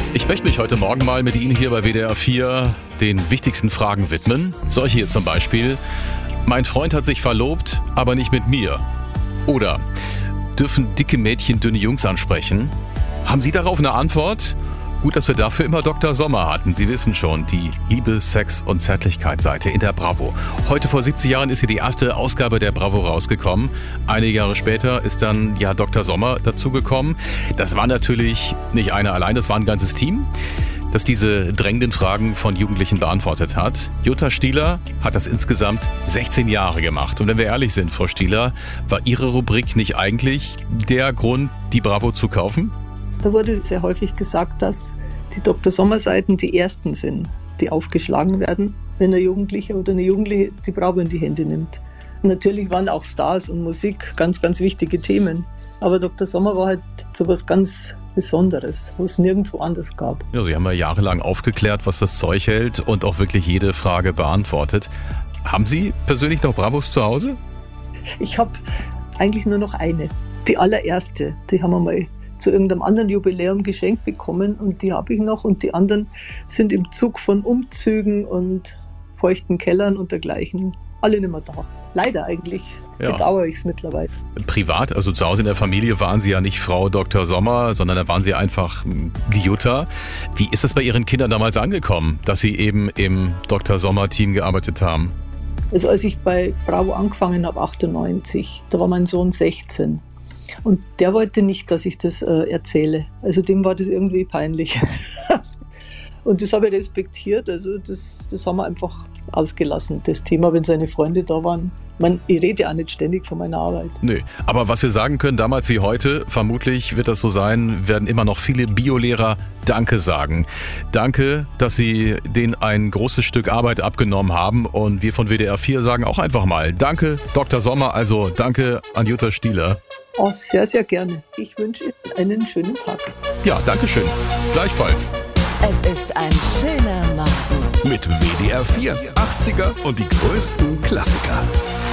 Ich möchte mich heute Morgen mal mit Ihnen hier bei WDR 4 den wichtigsten Fragen widmen. Solche hier zum Beispiel: Mein Freund hat sich verlobt, aber nicht mit mir. Oder: Dürfen dicke Mädchen dünne Jungs ansprechen? Haben Sie darauf eine Antwort? Gut, dass wir dafür immer Dr. Sommer hatten. Sie wissen schon, die Liebe-, Sex- und Zärtlichkeitsseite in der Bravo. Heute vor 70 Jahren ist hier die erste Ausgabe der Bravo rausgekommen. Einige Jahre später ist dann ja Dr. Sommer dazugekommen. Das war natürlich nicht einer allein, das war ein ganzes Team, das diese drängenden Fragen von Jugendlichen beantwortet hat. Jutta Stieler hat das insgesamt 16 Jahre gemacht. Und wenn wir ehrlich sind, Frau Stieler, war Ihre Rubrik nicht eigentlich der Grund, die Bravo zu kaufen? Da wurde sehr häufig gesagt, dass die Dr. Sommer-Seiten die ersten sind, die aufgeschlagen werden, wenn ein Jugendlicher oder eine Jugendliche die Bravo in die Hände nimmt. Und natürlich waren auch Stars und Musik ganz, ganz wichtige Themen. Aber Dr. Sommer war halt so was ganz Besonderes, wo es nirgendwo anders gab. Ja, Sie haben ja jahrelang aufgeklärt, was das Zeug hält, und auch wirklich jede Frage beantwortet. Haben Sie persönlich noch Bravos zu Hause? Ich habe eigentlich nur noch eine, die allererste. Die haben wir mal zu irgendeinem anderen Jubiläum geschenkt bekommen und die habe ich noch, und die anderen sind im Zug von Umzügen und feuchten Kellern und dergleichen alle nicht mehr da. Leider eigentlich. Ja. Bedauere ich es mittlerweile. Privat, also zu Hause in der Familie, waren Sie ja nicht Frau Dr. Sommer, sondern da waren Sie einfach die Jutta. Wie ist das bei Ihren Kindern damals angekommen, dass Sie eben im Dr. Sommer-Team gearbeitet haben? Also als ich bei Bravo angefangen habe, 98, da war mein Sohn 16. Und der wollte nicht, dass ich das erzähle. Also dem war das irgendwie peinlich. Und das habe ich respektiert. Also das haben wir einfach ausgelassen, das Thema, wenn seine Freunde da waren. Ich rede ja auch nicht ständig von meiner Arbeit. Nö, aber was wir sagen können, damals wie heute, vermutlich wird das so sein, werden immer noch viele Biolehrer Danke sagen. Danke, dass Sie denen ein großes Stück Arbeit abgenommen haben. Und wir von WDR 4 sagen auch einfach mal Danke, Dr. Sommer, also danke an Jutta Stieler. Oh, sehr, sehr gerne. Ich wünsche Ihnen einen schönen Tag. Ja, danke schön. Gleichfalls. Es ist ein schöner Morgen. Mit WDR 4, 80er und die größten Klassiker.